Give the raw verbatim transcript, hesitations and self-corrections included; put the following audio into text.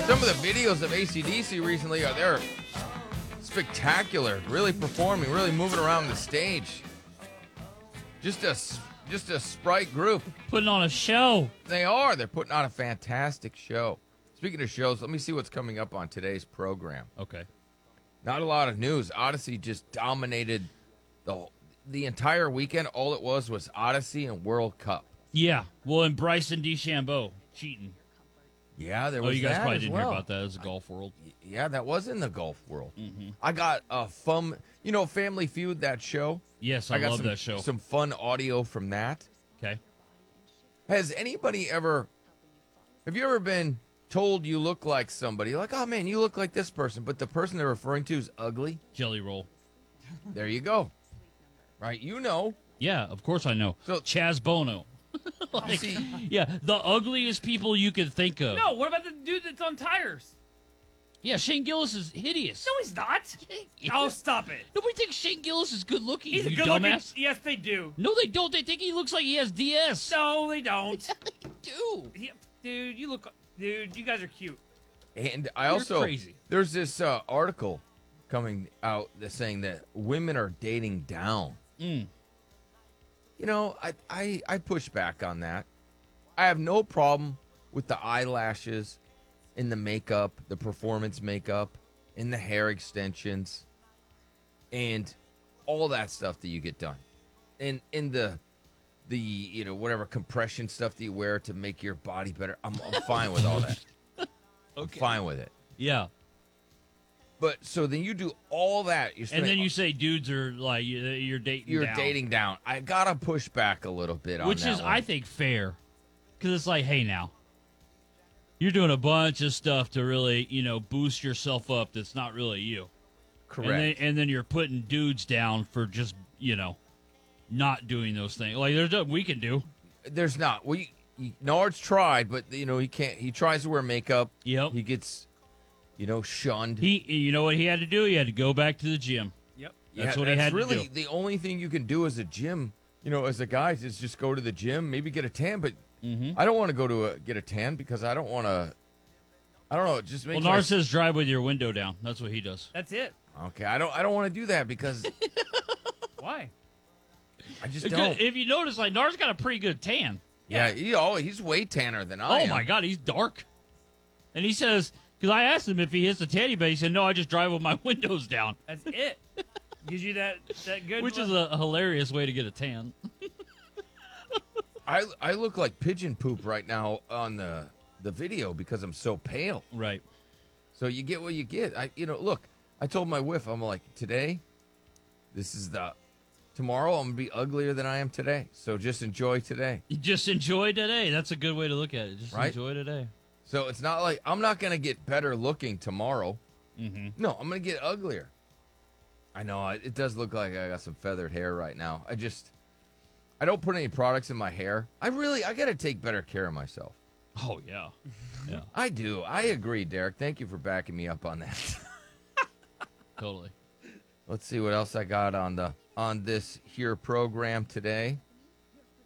Some of the videos of A C D C recently are they're spectacular, really performing, really moving around the stage. Just a just a sprite group. Putting on a show. They are. They're putting on a fantastic show. Speaking of shows, let me see what's coming up on today's program. Okay. Not a lot of news. Odyssey just dominated the the entire weekend. All it was was Odyssey and World Cup. Yeah. Well, and Bryson DeChambeau cheating. Yeah, there Oh, was you guys that probably as didn't well. hear about that. It was a golf world. Yeah, that was in the golf world. Mm-hmm. I got a fun, you know, Family Feud, that show. Yes, I, got love some, that show. Some fun audio from that. Okay. Has anybody ever, have you ever been told you look like somebody? Like, oh man, you look like this person, but the person they're referring to is ugly? Jelly roll. There you go. Right, you know. Yeah, of course I know. So Chaz Bono. Like, see, yeah, the ugliest people you could think of. No, what about the dude that's on tires? Yeah, Shane Gillis is hideous. No, he's not. Oh, stop it. Nobody thinks Shane Gillis is good looking. He's a you good dumbass. looking. Yes, they do. No, they don't. They think he looks like he has D S. No, they don't. Dude. Yeah, dude, you look. Dude, you guys are cute. and I You're also, crazy. there's this uh, article coming out that's saying that women are dating down. Mm. You know, I, I, I push back on that. I have no problem with the eyelashes and the makeup, the performance makeup, and the hair extensions, and all that stuff that you get done. And in the the you know, whatever compression stuff that you wear to make your body better. I'm, I'm fine with all that. I'm Okay. fine with it. Yeah. But so then you do all that. You're And spending- then you say dudes are like, you- you're dating you're down. dating down. I gotta push back a little bit on Which that is, one. I think, fair. Because it's like, hey, now, you're doing a bunch of stuff to really, you know, boost yourself up that's not really you. correct. And then, and then you're putting dudes down for just, you know, not doing those things. Like, there's nothing we can do. There's not. We he, Nard's tried, but you know he can't. He tries to wear makeup. Yep. He gets, you know, shunned. He, you know what he had to do? He had to go back to the gym. Yep. That's Yeah, what he had really to do. the only thing you can do as a gym. You know, as a guy, is just go to the gym, maybe get a tan. But Mm-hmm. I don't want to go to a, get a tan because I don't want to. I don't know. It just Well, makes. Nars my- says drive with your window down. That's what he does. That's it. okay, I don't. I don't want to do that because Why? I just Because don't. if you notice, like, Nars got a pretty good tan. Yeah, he, oh, he's way tanner than I Oh, am. my God, he's dark. And he says, because I asked him if he hits the tanny bed, he said, no, I just drive with my windows down. That's it. Gives you that that good. Which is look. a, a hilarious way to get a tan. I I look like pigeon poop right now on the the video because I'm so pale. Right. So you get what you get. I you know, look, I told my wife, I'm like, today, this is the tomorrow I'm gonna be uglier than I am today. So just enjoy today. You just enjoy today. That's a good way to look at it. Just Right? enjoy today. So it's not like I'm not gonna get better looking tomorrow. Mm-hmm. No, I'm gonna get uglier. I know I- it does look like I got some feathered hair right now. I just I don't put any products in my hair. I really I gotta take better care of myself. Oh, yeah. Yeah, I do. I agree, Derek. Thank you for backing me up on that. totally. Let's see what else I got on the on this here program today.